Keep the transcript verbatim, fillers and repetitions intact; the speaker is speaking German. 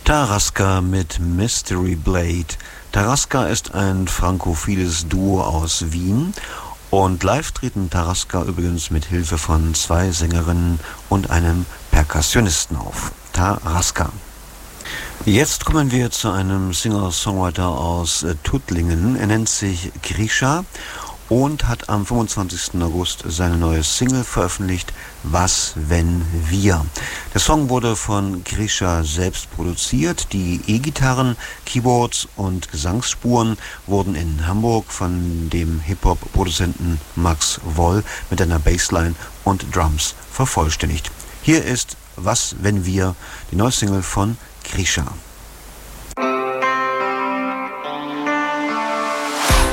Tarasca mit Mystery Blade. Tarasca ist ein frankophiles Duo aus Wien und live treten Tarasca übrigens mit Hilfe von zwei Sängerinnen und einem Perkussionisten auf. Tarasca. Jetzt kommen wir zu einem Singer-Songwriter aus Tuttlingen. Er nennt sich Grisha und hat am fünfundzwanzigsten August seine neue Single veröffentlicht, Was, wenn wir. Der Song wurde von Grisha selbst produziert. Die E-Gitarren, Keyboards und Gesangsspuren wurden in Hamburg von dem Hip-Hop-Produzenten Max Woll mit einer Bassline und Drums vervollständigt. Hier ist Was, wenn wir, die neue Single von Grisha.